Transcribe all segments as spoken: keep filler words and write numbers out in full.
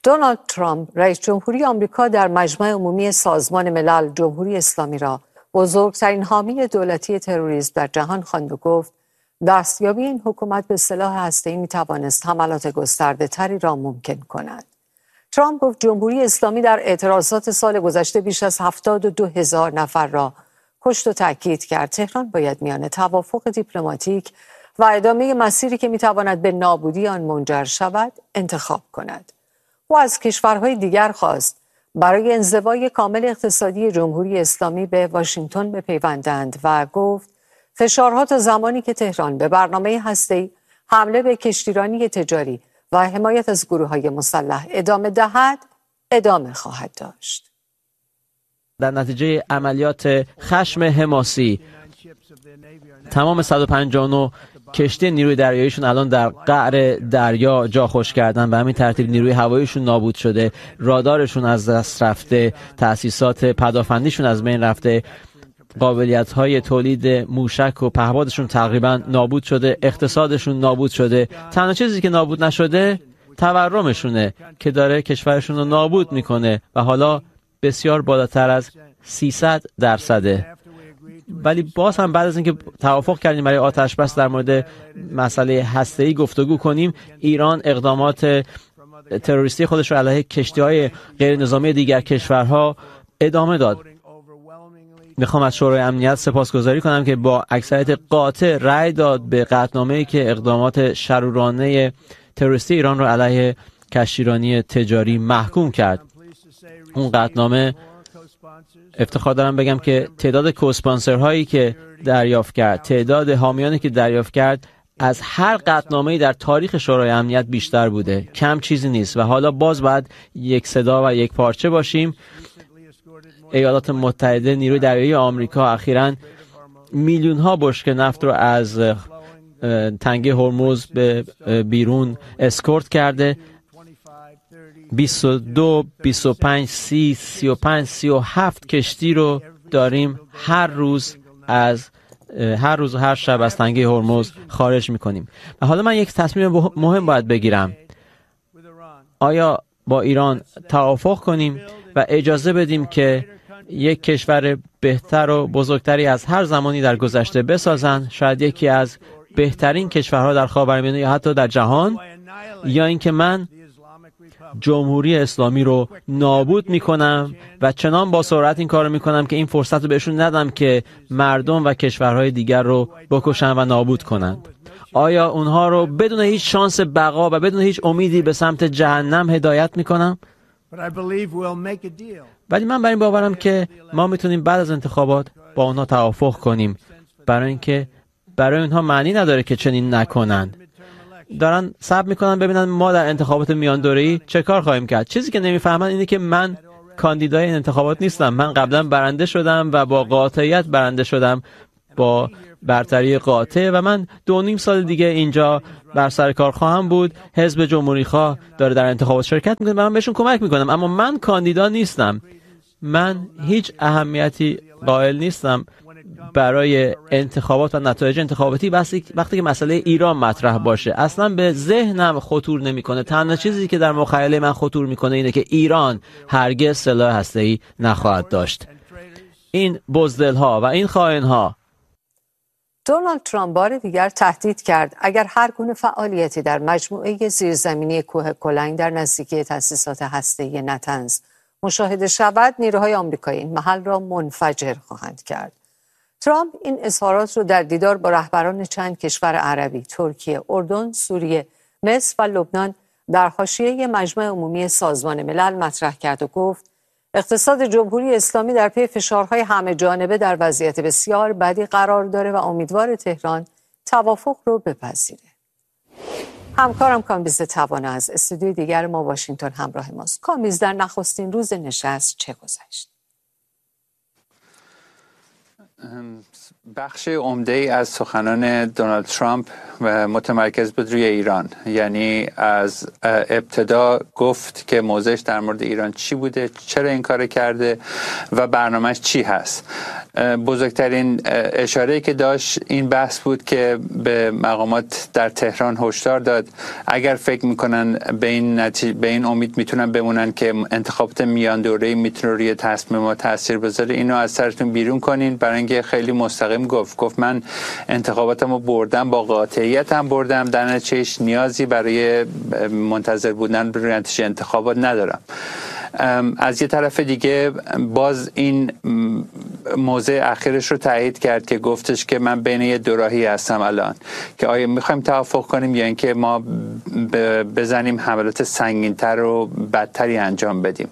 دونالد ترامپ رئیس جمهوری آمریکا در مجمع عمومی سازمان ملل جمهوری اسلامی را بزرگترین حامی دولتی تروریسم در جهان خواند و گفت دستیابی این حکومت به سلاح هسته‌ای می‌توانست حملات گسترده‌تری را ممکن کند. ترامپ گفت جمهوری اسلامی در اعتراضات سال گذشته بیش از هفتاد و دو هزار نفر را کشت و تاکید کرد تهران باید میان توافق دیپلماتیک و ادامه مسیری که می‌تواند به نابودی آن منجر شود انتخاب کند. او از کشورهای دیگر خواست برای انزوای کامل اقتصادی جمهوری اسلامی به واشنگتن بپیوندند و گفت فشارها تا زمانی که تهران به برنامه هسته‌ای، حمله به کشتیرانی تجاری و حمایت از گروه‌های مسلح ادامه دهد، ادامه خواهد داشت. در نتیجه عملیات خشم حماسی تمام صد و پنجاه و نه کشتی نیروی دریاییشون الان در قعر دریا جا خوش کردن، به همین ترتیب نیروی هواییشون نابود شده، رادارشون از دست رفته، تأسیسات پدافندیشون از بین رفته، قابلیت‌های تولید موشک و پهپادشون تقریبا نابود شده، اقتصادشون نابود شده. تنها چیزی که نابود نشده تورمشونه که داره کشورشون رو نابود میکنه و حالا بسیار بالاتر از سیصد درصده. ولی باز هم بعد از اینکه توافق کردیم برای آتش بس در مورد مسئله هسته‌ای گفتگو کنیم، ایران اقدامات تروریستی خودش رو علیه کشتی‌های غیر نظامی دیگر کشورها ادامه داد. میخوام از شورای امنیت سپاسگزاری کنم که با اکثریت قاطع رأی داد به قطعنامه‌ای که اقدامات شرورانه تروریستی ایران رو علیه کشتیرانی تجاری محکوم کرد. اون قطعنامه افتخار دارم بگم که تعداد کوسپانسرهایی که دریافت کرد، تعداد حامیانی که دریافت کرد از هر قطعنامه‌ای در تاریخ شورای امنیت بیشتر بوده. کم چیزی نیست و حالا باز باید یک صدا و یک پارچه باشیم. ایالات متحده، نیروی دریایی آمریکا اخیراً میلیون ها بشکه نفت رو از تنگه هرمز به بیرون اسکورت کرده. بیست و دو، بیست و پنج، سی، سی و پنج، سی و هفت کشتی رو داریم هر روز از هر روز و هر شب از تنگه هرمز خارج میکنیم. و حالا من یک تصمیم مهم باید بگیرم. آیا با ایران توافق کنیم و اجازه بدیم که یک کشور بهتر و بزرگتری از هر زمانی در گذشته بسازن، شاید یکی از بهترین کشورها در خاورمیانه یا حتی در جهان، یا اینکه من جمهوری اسلامی رو نابود میکنم و چنان با سرعت این کارو میکنم که این فرصت رو بهشون ندم که مردم و کشورهای دیگر رو بکشن و نابود کنند. آیا اونها رو بدون هیچ شانس بقا و بدون هیچ امیدی به سمت جهنم هدایت میکنم؟ ولی من بر این باورم که ما میتونیم بعد از انتخابات با اونها توافق کنیم، برای اینکه برای اونها معنی نداره که چنین نکنند. دارن صبر میکنن ببینن ما در انتخابات میان دوره‌ای چه کار خواهیم کرد. چیزی که نمیفهمن اینه که من کاندیدای این انتخابات نیستم. من قبلا برنده شدم و با قاطعیت برنده شدم، با برتری قاطع، و من دو نیم سال دیگه اینجا بر سر کار خواهم بود. حزب جمهوری خواه داره در انتخابات شرکت میکنه و من بهشون کمک میکنم، اما من کاندیدا نیستم. من هیچ اهمیتی قائل نیستم برای انتخابات و نتایج انتخاباتی وقتی که مسئله ایران مطرح باشه. اصلا به ذهنم خطور نمیکنه. تنها چیزی که در مخیله من خطور میکنه اینه که ایران هرگز سلاح هسته‌ای نخواهد داشت. این بزدل‌ها و این خائن‌ها. دونالد ترامپ بار دیگر تهدید کرد اگر هر گونه فعالیتی در مجموعه زیرزمینی کوه کلنگ در نزدیکی تأسیسات هسته‌ای نتنز مشاهده شود، نیروهای آمریکایی این محل را منفجر خواهند کرد. ترامپ این اظهارات را در دیدار با رهبران چند کشور عربی، ترکیه، اردن، سوریه، مصر و لبنان در حاشیه مجمع عمومی سازمان ملل مطرح کرد و گفت اقتصاد جمهوری اسلامی در پی فشارهای همه جانبه در وضعیت بسیار بدی قرار داره و امیدوار تهران توافق رو بپذیره. همکارم کامیز توانه از استودیوی دیگر ما واشنگتن همراه ماست. کامیز، در نخستین روز نشست چه گذشت؟ بخش عمده‌ای از سخنان دونالد ترامپ متمرکز بود روی ایران. یعنی از ابتدا گفت که موضعش در مورد ایران چی بوده، چرا این کار کرده و برنامهش چی هست. بزرگترین اشاره‌ای که داشت این بحث بود که به مقامات در تهران هشدار داد اگر فکر میکنن به این نتیجه به این امید میتونن بمونن که انتخابات میان دوره‌ای میتونه روی تصمیم ما تاثیر بذاره، اینو از سرتون بیرون کنین. برای اینکه خیلی مستقیم گفت گفت من انتخاباتمو بردم، با قاطعیت هم بردم، در نتیجه نیازی برای منتظر بودن برای نتیجه انتخابات ندارم. از یه طرف دیگه باز این موضع اخیرش رو تایید کرد که گفتش که من بین یه دوراهی هستم الان، که آیا میخوایم توافق کنیم یا اینکه ما بزنیم حملات سنگین‌تر و بدتری انجام بدیم.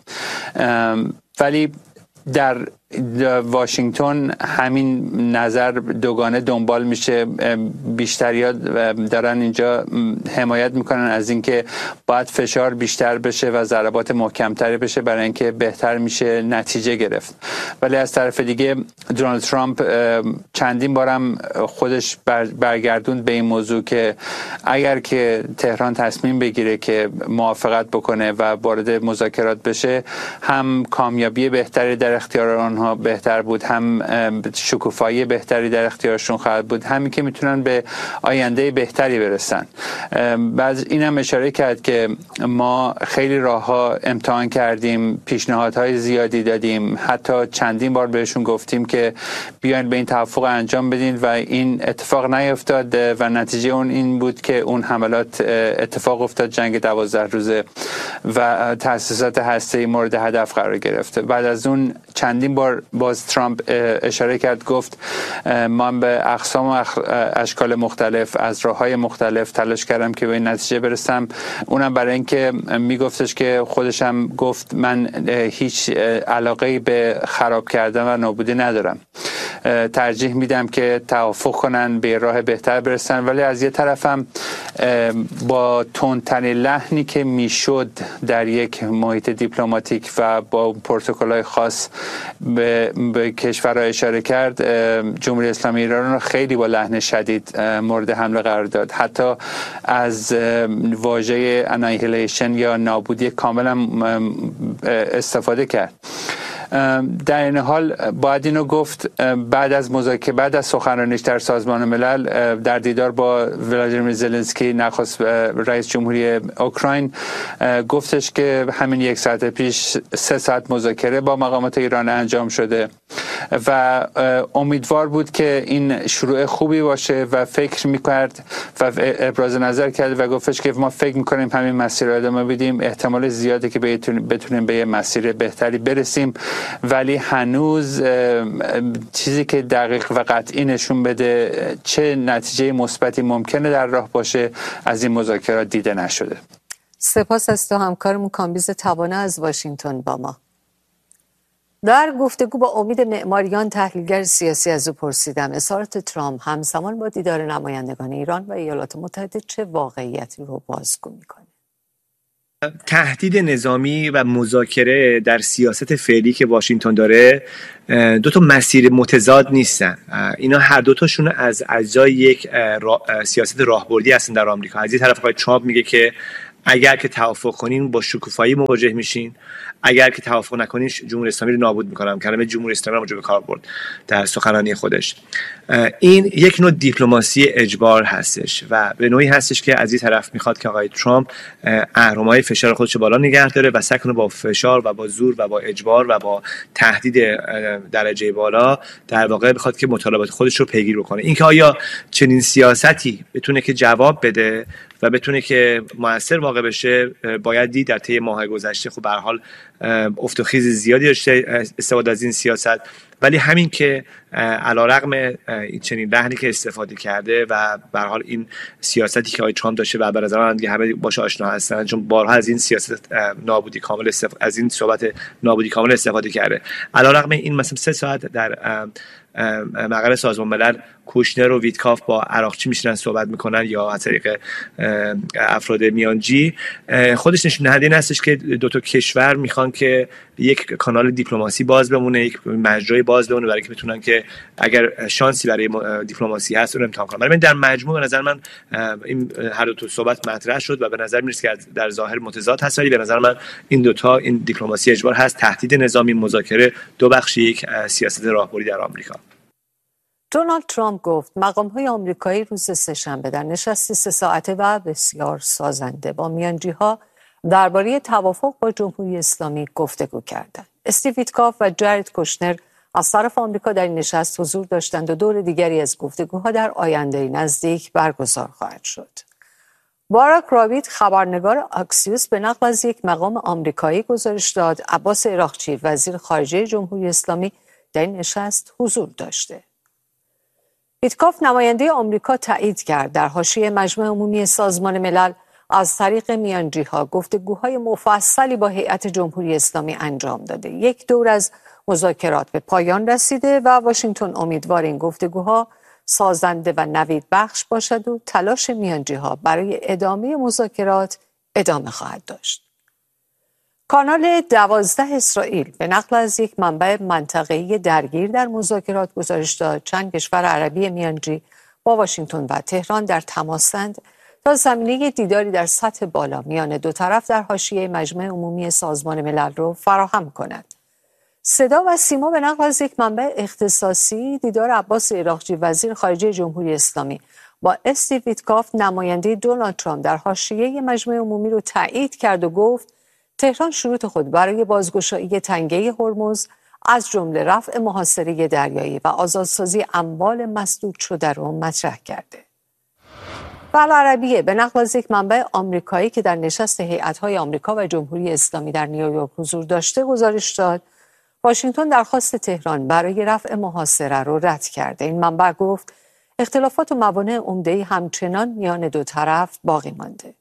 ولی در واشنگتن همین نظر دوگانه دنبال میشه. بیشتریا دارن اینجا حمایت میکنن از اینکه باید فشار بیشتر بشه و ضربات محکمتری بشه برای اینکه بهتر میشه نتیجه گرفت. ولی از طرف دیگه دونالد ترامپ چندین بارم خودش برگردوند به این موضوع که اگر که تهران تصمیم بگیره که موافقت بکنه و وارد مذاکرات بشه، هم کامیابی بهتری در اختیار آنها بهتر بود، هم شکوفایی بهتری در اختیارشون خواهد بود، همین که میتونن به آینده بهتری برسن. بعد اینم اشاره کرد که ما خیلی راهها امتحان کردیم، پیشنهادهای زیادی دادیم، حتی چندین بار بهشون گفتیم که بیاین به این توافق انجام بدین و این اتفاق نیفتاد و نتیجه اون این بود که اون حملات اتفاق افتاد، جنگ دوازده روزه و تأسیسات هسته‌ای مورد هدف قرار گرفت. بعد از اون چندین بار باز ترامپ اشاره کرد، گفت من به اقسام و اشکال مختلف از راه‌های مختلف تلاش کردم که به این نتیجه برسم. اونم برای اینکه میگفتش که خودش هم گفت من هیچ علاقه‌ای به خراب کردن و نابودی ندارم، ترجیح میدم که توافق کنن، به راه بهتر برسن. ولی از یه طرفم با تندترین لحنی که میشد در یک محیط دیپلماتیک و با پروتکل‌های خاص به, به کشورها اشاره کرد، جمهوری اسلامی ایران رو خیلی با لحن شدید مورد حمله قرار داد. حتی از واژه انایهیلیشن یا نابودی کاملا استفاده کرد. در این حال باید اینو گفت بعد از مذاکره بعد از سخنرانیش در سازمان ملل در دیدار با ولادیمیر زلنسکی نخست رئیس جمهوری اوکراین گفتش که همین یک ساعت پیش سه ساعت مذاکره با مقامات ایران انجام شده و امیدوار بود که این شروع خوبی باشه و فکر میکرد و ابراز نظر کرد و گفتش که ما فکر میکنیم همین مسیر رو ادامه بدیم، احتمال زیاده که بتونیم به یه مسیر بهتری برسیم، ولی هنوز چیزی که دقیق و قطعی نشون بده چه نتیجه مثبتی ممکنه در راه باشه از این مذاکرات دیده نشده. سپاس از تو همکارمون کامبیز توانه از واشنگتن با ما. در گفتگو با امید معماریان تحلیلگر سیاسی از او پرسیدم اظهارات ترامپ همزمان با دیدار نمایندگان ایران و ایالات متحده چه واقعیتی رو بازگو میکنه؟ تهدید نظامی و مذاکره در سیاست فعلی که واشنگتن داره دو تا مسیر متضاد نیستن. اینا هر دو تاشون از اجزای یک را... سیاست راهبردی هستن در آمریکا. از این طرف آقای ترامپ میگه که اگر که توافق کنین با شکوفایی مواجه میشین، اگر که توافق نکنین جمهوری اسلامی رو نابود میکنم. کلمه جمهوری اسلامی رو اونجا به کار برد در سخنرانی خودش. این یک نوع دیپلماسی اجبار هستش و به نوعی هستش که از این طرف میخواد که آقای ترامپ اهرم‌های فشار خودش بالا نگه داره و سعی کنه با فشار و با زور و با اجبار و با تهدید درجه بالا در واقع بخواد که مطالبات خودش رو پیگیری بکنه. اینکه آیا چنین سیاستی بتونه که جواب بده و بتونه که موثر واقع بشه، باید دید در طی ماه گذشته خب به هر حال افت و خیز زیادی داشته استفاده از این سیاست، ولی همین که علیرغم این چنین لحنی که استفاده کرده و به هر حال این سیاستی که آقای ترامپ داشته و به نظر من همه باش آشنا هستن، چون بارها از این سیاست نابودی کامل استف... از این صحبت نابودی کامل استفاده کرده. علیرغم این مثلا سه ساعت در مقر سازمان ملل کوشنر و ویتکاف با عراقچی میشینن صحبت میکنن یا از طریق افراد میانجی، خودش نشون دهنده این هستش که دو تا کشور میخوان که یک کانال دیپلماسی باز بمونه، یک مجرای باز بمونه برای که بتونن که که اگر شانسی برای دیپلماسی هست اون امتحان کنن. ولی من در مجموع به نظر من این هر دو تا صحبت مطرح شد و به نظر میرسه که در ظاهر متضاد هست، ولی به نظر من این دوتا، این دیپلماسی اجبار هست، تهدید نظامی، مذاکره، دو بخش یک سیاست راهبری در آمریکا. دونالد ترامپ گفت مقام‌های آمریکایی روز سه‌شنبه در نشستی سه ساعته و بسیار سازنده با میانجی‌ها درباره توافق با جمهوری اسلامی گفتگو کردند. استیو ویتکاف و جارد کوشنر از طرف آمریکا در این نشست حضور داشتند و دور دیگری از گفتگوها در آینده نزدیک برگزار خواهد شد. باراک رابیت خبرنگار اکسیوس به نقل از یک مقام آمریکایی گزارش داد عباس عراقچی وزیر خارجه جمهوری اسلامی در این نشست حضور داشته. ویتکاف نماینده آمریکا تایید کرد در حاشیه مجمع عمومی سازمان ملل از طریق میانجی‌ها گفتگوهای مفصلی با هیئت جمهوری اسلامی انجام داده. یک دور از مذاکرات به پایان رسیده و واشنگتن امیدوار این گفتگوها سازنده و نوید بخش باشد و تلاش میانجی‌ها برای ادامه مذاکرات ادامه خواهد داشت. کانال دوازده اسرائیل به نقل از یک منبع منطقه‌ای درگیر در مذاکرات گزارش داد چند کشور عربی میانجی با واشنگتن و تهران در تماسند تا زمینه دیداری در سطح بالا میان دو طرف در حاشیه مجمع عمومی سازمان ملل را فراهم کنند. صدا و سیما به نقل از یک منبع اختصاصی دیدار عباس عراقچی وزیر خارجه جمهوری اسلامی با استیو ویتکاف نماینده دونالد ترامپ در حاشیه مجمع عمومی رو تایید کرد و گفت تهران شروط خود برای بازگشایی تنگه هرمز از جمله رفع محاصره دریایی و آزادسازی اموال مسدود شده را مطرح کرده. و العربیه به نقل از یک منبع آمریکایی که در نشست هیئت‌های آمریکا و جمهوری اسلامی در نیویورک حضور داشته گزارش داد واشنگتن درخواست تهران برای رفع محاصره را رد کرده. این منبع گفت اختلافات و موانع عمده‌ای همچنان میان دو طرف باقی مانده.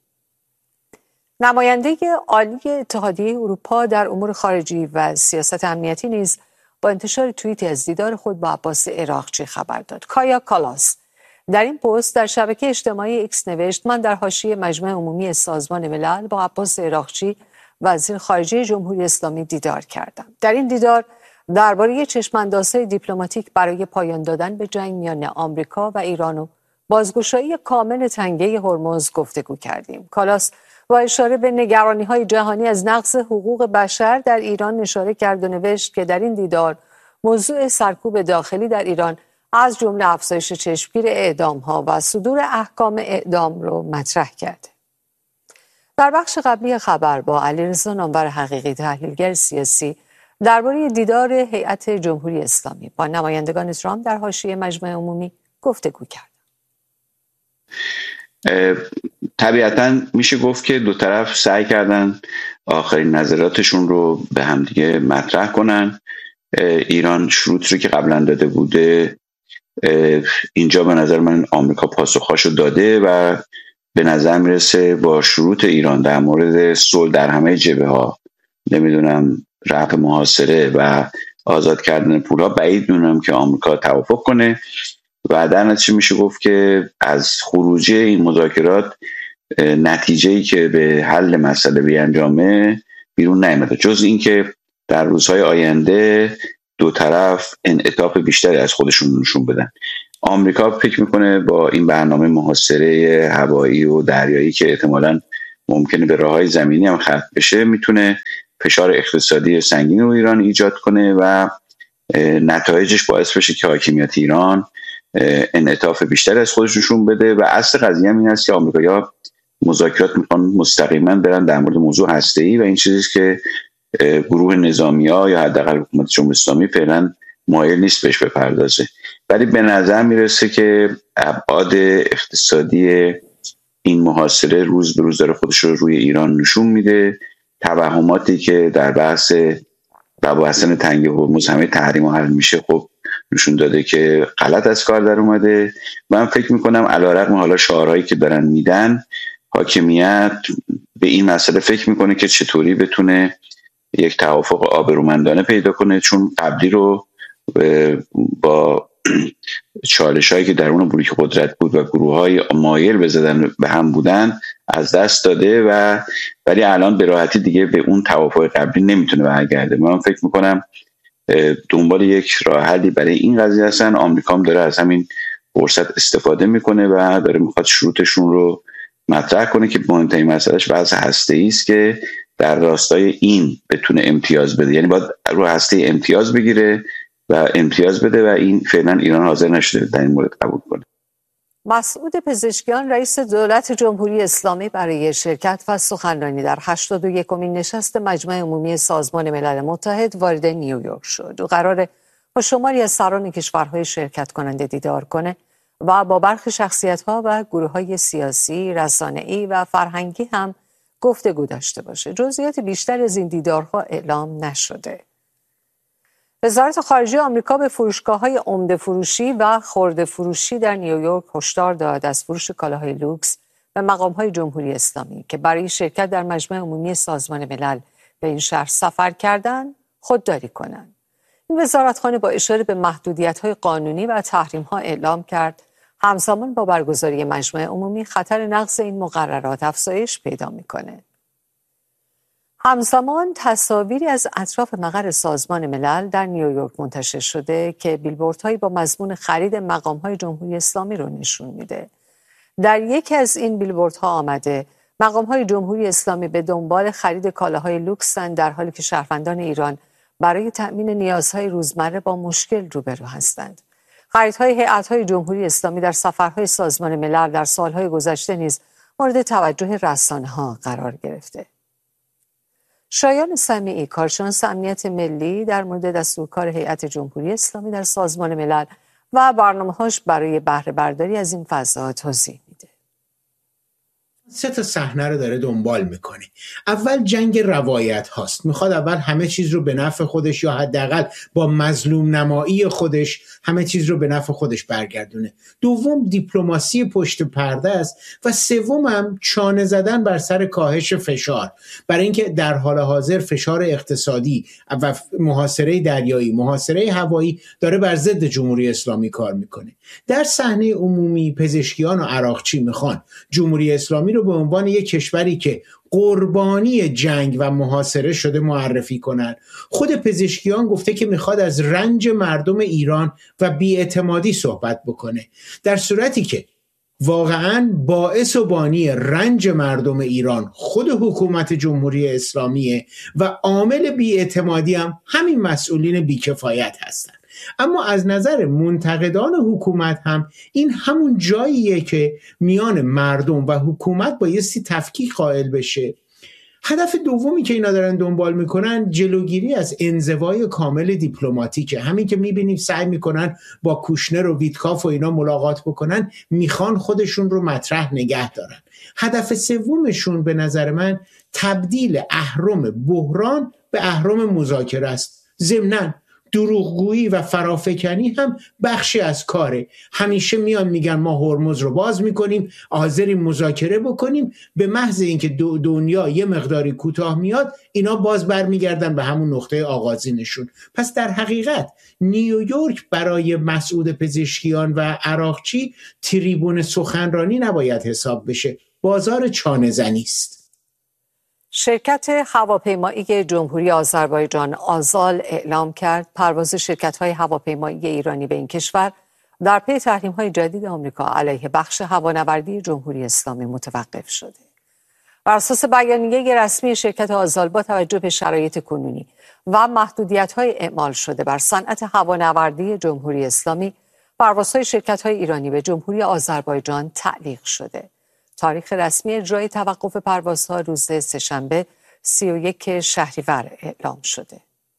نماینده عالی اتحادیه اروپا در امور خارجی و سیاست امنیتی نیز با انتشار توییتی از دیدار خود با عباس عراقچی خبر داد. کایا کالاس در این پست در شبکه اجتماعی ایکس نوشت من در حاشیه مجمع عمومی سازمان ملل با عباس عراقچی وزیر خارجه جمهوری اسلامی دیدار کردم. در این دیدار درباره چشم‌اندازهای دیپلماتیک برای پایان دادن به جنگ میان آمریکا و ایران و بازگشایی کامل تنگه هرمز گفتگو کردیم. کالاس با اشاره به نگرانی‌های جهانی از نقض حقوق بشر در ایران اشاره کرد و نوشت که در این دیدار موضوع سرکوب داخلی در ایران از جمله افزایش چشمگیر اعدام‌ها و صدور احکام اعدام را مطرح کرد. در بخش قبلی خبر با علیرضا نامور حقیقی تحلیلگر سیاسی درباره دیدار هیئت جمهوری اسلامی با نمایندگان ترامپ در حاشیه مجمع عمومی گفتگو کرد. طبیعتاً میشه گفت که دو طرف سعی کردن آخرین نظراتشون رو به همدیگه مطرح کنن. ایران شروط رو که قبلا داده بوده اینجا به نظر من آمریکا پاسخاشو داده و به نظر میرسه با شروط ایران در مورد صلح در همه جبهه‌ها، نمیدونم رفع محاصره و آزاد کردن پولها، بعید میدونم که آمریکا توافق کنه و در نتیجه میشه گفت که از خروجی این مذاکرات نتیجه‌ای که به حل مسئله بیانجامه بیرون نیامده، جز اینکه در روزهای آینده دو طرف انعطاف بیشتری از خودشون نشون بدن. آمریکا فکر میکنه با این برنامه محاصره هوایی و دریایی که احتمالاً ممکنه به راههای زمینی هم ختم بشه میتونه فشار اقتصادی سنگین رو ایران ایجاد کنه و نتایجش باعث بشه که حاکمیت ایران انعطاف بیشتری از خودش نشون بده و اصل قضیه هم این است که آمریکایی‌ها مذاکرات میخوان مستقیما برن در مورد موضوع هسته‌ای و این چیزی که گروه نظامی‌ها یا حداقل حکومت جمهوری اسلامی فعلا مایل نیست بهش بپردازه. ولی به نظر میرسه که ابعاد اقتصادی این محاصره روز به روز داره خودش رو روی ایران نشون میده. توهماتی که در بحث مباحث تنگه هرمز همه تحریم حل میشه خب نشون داده که غلط از کار در اومده. من فکر میکنم علیرغم حالا شعارهایی که دارن میدن، حاکمیت به این مسئله فکر میکنه که چطوری بتونه یک توافق آبرومندانه پیدا کنه، چون قبلی رو با چالش هایی که درون بلوک قدرت بود و گروه های مایل بزدن به هم بودن از دست داده و ولی الان به راحتی دیگه به اون توافق قبلی نمیتونه برگرده. من فکر میکنم دنبال یک راه حلی برای این قضیه هستن. آمریکا هم داره از همین فرصت استفاده میکنه و داره میخواد شروطشون رو مطرح کنه که مهمترین مسئلهش وضع هسته‌ای است که در راستای این بتونه امتیاز بده، یعنی باید رو هسته امتیاز بگیره و امتیاز بده و این فعلا ایران حاضر نشده در این مورد قبول کنه. مسعود پزشکیان رئیس دولت جمهوری اسلامی برای شرکت و سخنرانی در هشتاد و یکمین نشست مجمع عمومی سازمان ملل متحد وارد نیویورک شد و قراره با شماری از سران کشورهای شرکت کننده دیدار کنه و با برخی شخصیت‌ها و گروه‌های سیاسی، رسانه‌ای و فرهنگی هم گفتگو داشته باشه. جزئیات بیشتر از این دیدارها اعلام نشده. وزارت خارجه آمریکا به فروشگاه‌های عمده فروشی و خرده فروشی در نیویورک هشدار داد از فروش کالاهای لوکس به مقام‌های جمهوری اسلامی که برای شرکت در مجمع عمومی سازمان ملل به این شهر سفر کردند خودداری کنند. این وزارتخانه با اشاره به محدودیت‌های قانونی و تحریم‌ها اعلام کرد همزمان با برگزاری مجمع عمومی خطر نقض این مقررات افزایش پیدا می‌کنه. همزمان تصاویری از اطراف مقر سازمان ملل در نیویورک منتشر شده که بیلبوردهایی با مضمون خرید مقام‌های جمهوری اسلامی رو نشون میده. در یکی از این بیلبوردها آمده مقام‌های جمهوری اسلامی به دنبال خرید کالاهای لوکسن در حالی که شهروندان ایران برای تأمین نیازهای روزمره با مشکل روبرو هستند. خریدهای هیئت‌های جمهوری اسلامی در سفرهای سازمان ملل در سالهای گذشته نیز مورد توجه رسانه‌ها قرار گرفته. شایان سمیعی کارشناس امنیت ملی در مورد دستورکار هیئت جمهوری اسلامی در سازمان ملل و برنامه‌هاش برای بهره برداری از این فضا توضیح میده. سه تا صحنه رو داره دنبال میکنه. اول جنگ روایت هاست. میخواد اول همه چیز رو به نفع خودش یا حداقل با مظلوم نمایی خودش همه چیز رو به نفع خودش برگردونه. دوم دیپلماسی پشت پرده است و سوم هم چانه زدن بر سر کاهش فشار، برای اینکه در حال حاضر فشار اقتصادی و محاصره دریایی، محاصره هوایی داره بر ضد جمهوری اسلامی کار میکنه. در صحنه عمومی پزشکیان و عراقچی میخوان جمهوری اسلامی رو به عنوان یک کشوری که قربانی جنگ و محاصره شده معرفی کنند. خود پزشکیان گفته که میخواد از رنج مردم ایران و بی‌اعتمادی صحبت بکنه، در صورتی که واقعاً باعث و بانی رنج مردم ایران خود حکومت جمهوری اسلامیه و عامل بی‌اعتمادی هم همین مسئولین بیکفایت هستند. اما از نظر منتقدان حکومت هم این همون جاییه که میان مردم و حکومت بایستی تفکیک قائل بشه. هدف دومی که اینا دارن دنبال میکنن جلوگیری از انزوای کامل دیپلماتیکه. همین که میبینیم سعی میکنن با کوشنر و ویتکاف و اینا ملاقات بکنن، میخوان خودشون رو مطرح نگه دارن. هدف سومشون به نظر من تبدیل اهرم بحران به اهرم مذاکره است. ضمناً دروغگویی و فرافکنی هم بخشی از کاره. همیشه میان میگن ما هرمز رو باز میکنیم، حاضریم مذاکره بکنیم، به محض اینکه دنیا یه مقداری کوتاه میاد اینا باز برمیگردن به همون نقطه آغازینشون. پس در حقیقت نیویورک برای مسعود پزشکیان و عراقچی تریبون سخنرانی نباید حساب بشه، بازار چانه زنی است. شرکت هواپیمایی جمهوری آذربایجان آزال اعلام کرد پرواز شرکت‌های هواپیمایی ایرانی به این کشور در پی تحریم‌های جدید آمریکا علیه بخش هوانوردی جمهوری اسلامی متوقف شده. بر اساس بیانیه رسمی شرکت آزال با توجه به شرایط کنونی و محدودیت‌های اعمال شده بر صنعت هوانوردی جمهوری اسلامی، پروازهای شرکت‌های ایرانی به جمهوری آذربایجان تعلیق شده. تاریخ رسمی اجرای توقف پروازها روز سه‌شنبه سی و یک شهریور اعلام شده.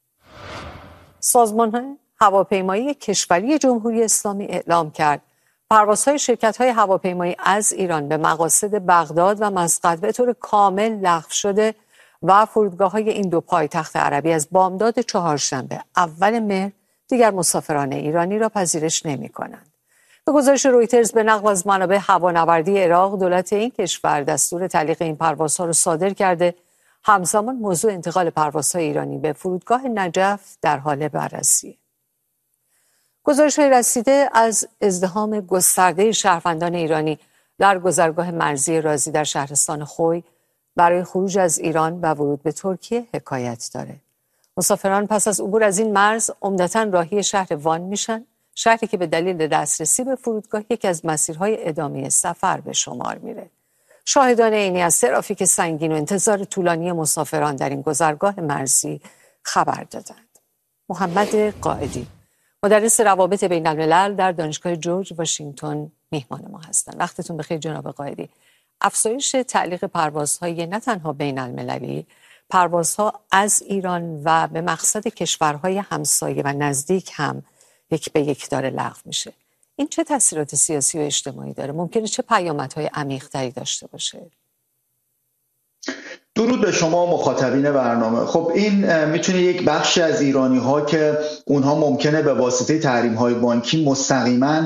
سازمان هواپیمایی کشوری جمهوری اسلامی اعلام کرد پروازهای شرکت‌های هواپیمایی از ایران به مقاصد بغداد و مسقط به طور کامل لغو شده و فرودگاه‌های این دو پایتخت عربی از بامداد چهارشنبه اول مهر دیگر مسافران ایرانی را پذیرش نمی‌کنند. به گزارش رویترز به نقل از منابع هوانوردی عراق، دولت این کشور دستور تعلیق این پروازها را صادر کرده. همزمان موضوع انتقال پروازهای ایرانی به فرودگاه نجف در حال بررسی. گزارش‌های رسیده از ازدحام گسترده شهروندان ایرانی در گذرگاه مرزی رازی در شهرستان خوی برای خروج از ایران و ورود به ترکیه حکایت داره. مسافران پس از عبور از این مرز عمدتاً راهی شهر وان میشن، شهری که به دلیل دسترسی به فرودگاه یکی از مسیرهای ادامه سفر به شمار میره. شاهدان عینی از ترافیک سنگین و انتظار طولانی مسافران در این گذرگاه مرزی خبر دادند. محمد قائدی، مدرس روابط بین الملل در دانشگاه جورج واشنگتن میهمان ما هستند. وقتتون بخیر جناب قائدی. افزایش تعلیق پروازهای نه تنها بین المللی، پروازها از ایران و به مقصد کشورهای همسایه و نزدیک هم یک به یک داره لغو میشه. این چه تاثیرات سیاسی و اجتماعی داره؟ ممکنه چه پیامدهای عمیق‌تری داشته باشه؟ درود به شما مخاطبین برنامه. خب این میتونه یک بخشی از ایرانی ها که اونها ممکنه به واسطه تحریم های بانکی مستقیما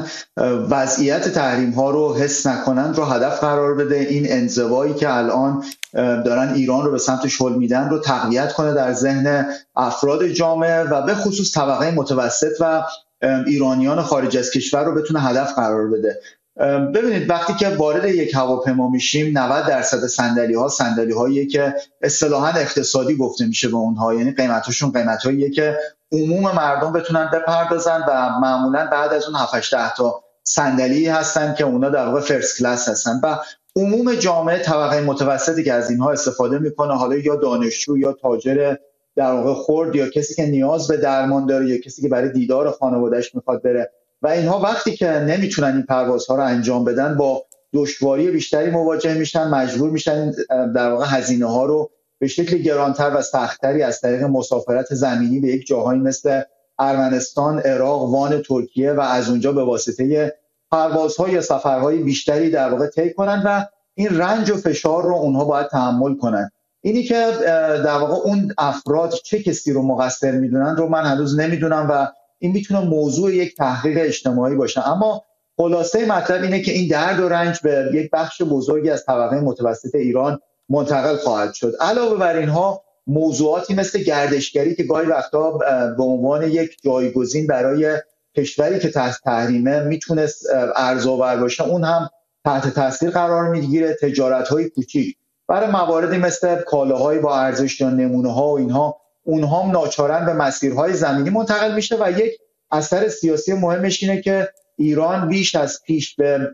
وضعیت تحریم ها رو حس نکنند رو هدف قرار بده. این انزوایی که الان دارن ایران رو به سمت شل میدن رو تقویت کنه در ذهن افراد جامعه و به خصوص طبقه متوسط و ایرانیان خارج از کشور رو بتونه هدف قرار بده. ببینید وقتی که وارد یک هواپیما میشیم نود درصد صندلی ها صندلی هایی که اصطلاحاً اقتصادی گفته میشه به اونها، یعنی قیمتاشون قیمتاییه که عموم مردم بتونن بپردازن و معمولاً بعد از اون هفت هشت تا صندلی هستن که اونا در واقع فرست کلاس هستن و عموم جامعه طبقه متوسطی که از اینها استفاده میکنه، حالا یا دانشجو یا تاجر در واقع خرد یا کسی که نیاز به درمان داره یا کسی که برای دیدار خانواده‌اش میخواد بره و اینها وقتی که نمیتونن این پروازها رو انجام بدن با دشواری بیشتری مواجه میشن، مجبور میشن در واقع هزینه ها رو به شکل گرانتر و سخت‌تری از طریق مسافرت زمینی به یک جاهایی مثل ارمنستان، عراق، وان، ترکیه و از اونجا به واسطه پروازها یا سفرهای بیشتری در واقع طی کنن و این رنج و فشار رو اونها باید تحمل کنن. اینی که در واقع اون افراد چه کسی رو مقصر میدونن رو من هنوز نمیدونم و این میتونه موضوع یک تحقیق اجتماعی باشه، اما خلاصه مطلب اینه که این درد و رنج به یک بخش بزرگی از طبقه متوسط ایران منتقل خواهد شد. علاوه بر اینها موضوعاتی مثل گردشگری که گاهی وقتا به عنوان یک جایگزین برای کشوری که تحت تحریمه میتونست ارزآور باشه اون هم تحت تاثیر قرار میگیره. تجارت‌های کوچیک برای مواردی مثل کالاهای با ارزش یا نمونه‌ها و اینها اونها هم ناچارن به مسیرهای زمینی منتقل میشه و یک اثر سیاسی مهمش اینه که ایران بیش از پیش به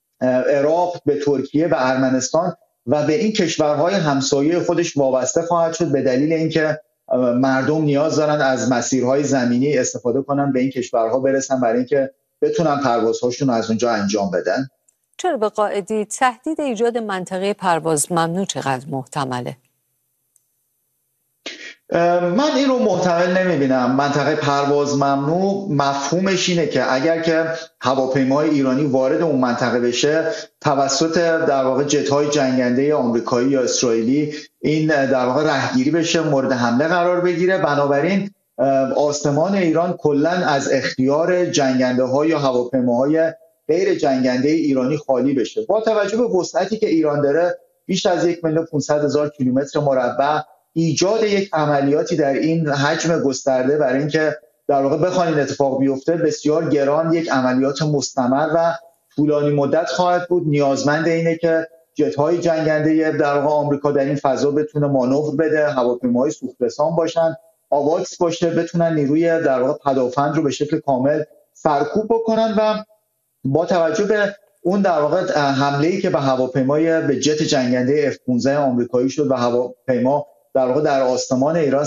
عراق، به ترکیه و ارمنستان و به این کشورهای همسایه خودش وابسته خواهد شد به دلیل اینکه مردم نیاز دارن از مسیرهای زمینی استفاده کنن به این کشورها برسن برای اینکه بتونن پروازهاشون از اونجا انجام بدن. چرا به قائدی تهدید ایجاد منطقه پرواز ممنوع چقدر محتمله؟ من این رو محتمل نمیبینم. منطقه پرواز ممنوع مفهومش اینه که اگر که هواپیمای ایرانی وارد اون منطقه بشه توسط در واقع جت‌های جنگنده آمریکایی یا اسرائیلی این در واقع رهگیری بشه، مورد حمله قرار بگیره. بنابراین آسمان ایران کلاً از اختیار جنگنده ها یا هواپیماهای غیر جنگنده ایرانی خالی بشه. با توجه به وسعتی که ایران داره بیش از یک میلیون و پانصد هزار کیلومتر مربع، ایجاد یک عملیاتی در این حجم گسترده برای اینکه در واقع بخوان این اتفاق بیفته بسیار گران، یک عملیات مستمر و طولانی مدت خواهد بود. نیازمند اینه که جت‌های جنگنده در واقع آمریکا در این فضا بتونه مانور بده، هواپیماهای سوخت‌رسان باشن، آواکس باشه، بتونن نیروی در واقع پدافند رو به شکل کامل سرکوب بکنن و با توجه به اون در واقع حمله‌ای که به هواپیمای به جت جنگنده اف پانزده آمریکایی شد و هواپیما در واقع در آسمان ایران